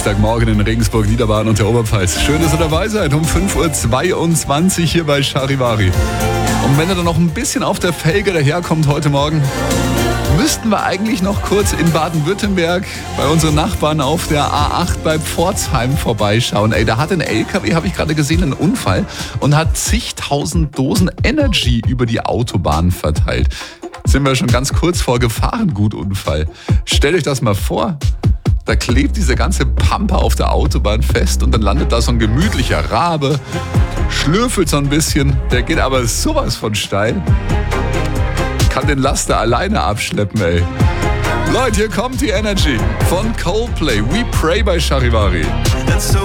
Dienstagmorgen in Regensburg, Niederbayern und der Oberpfalz. Schön, dass ihr dabei seid. Um 5.22 Uhr hier bei Charivari. Und wenn ihr dann noch ein bisschen auf der Felge daherkommt heute Morgen, müssten wir eigentlich noch kurz in Baden-Württemberg bei unseren Nachbarn auf der A8 bei Pforzheim vorbeischauen. Ey, da hat ein LKW, habe ich gerade gesehen, einen Unfall und hat zigtausend Dosen Energy über die Autobahn verteilt. Sind wir schon ganz kurz vor Gefahrengutunfall. Stellt euch das mal vor. Da klebt diese ganze Pampe auf der Autobahn fest und dann landet da so ein gemütlicher Rabe, schlürfelt so ein bisschen, der geht aber sowas von steil. Kann den Laster alleine abschleppen, ey. Leute, hier kommt die Energy von Coldplay. We Pray bei Charivari. That's so